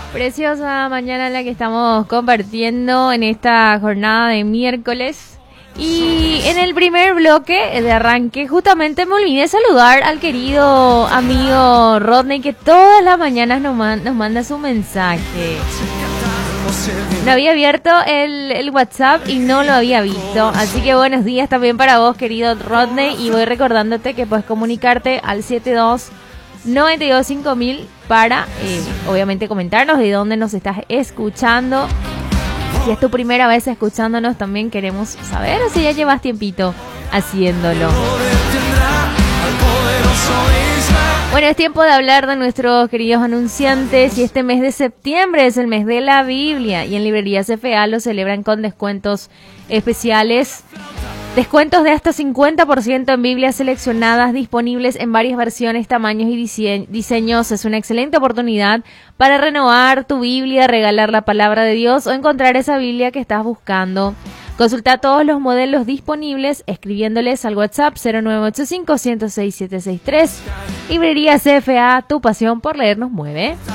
Preciosa mañana la que estamos compartiendo en esta jornada de miércoles. Y en el primer bloque de arranque justamente me olvidé saludar al querido amigo Rodney, que todas las mañanas nos manda su mensaje. No había abierto el WhatsApp y no lo había visto. Así que buenos días también para vos, querido Rodney. Y voy recordándote que puedes comunicarte al 72-92-5000 para, obviamente, comentarnos de dónde nos estás escuchando. Si es tu primera vez escuchándonos, también queremos saber si ya llevas tiempito haciéndolo. Bueno, es tiempo de hablar de nuestros queridos anunciantes y este mes de septiembre es el mes de la Biblia y en Librerías CFA lo celebran con descuentos especiales. Descuentos de hasta 50% en Biblias seleccionadas disponibles en varias versiones, tamaños y diseños. Es una excelente oportunidad para renovar tu Biblia, regalar la palabra de Dios o encontrar esa Biblia que estás buscando. Consulta todos los modelos disponibles escribiéndoles al WhatsApp 0985-106-763. Librería CFA, tu pasión por leer nos mueve.